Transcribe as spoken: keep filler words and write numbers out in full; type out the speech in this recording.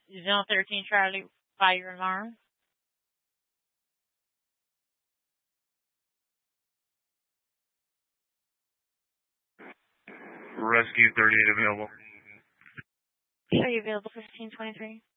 Zone thirteen Charlie, fire alarm. Rescue thirty-eight available. Show you available fifteen twenty-three.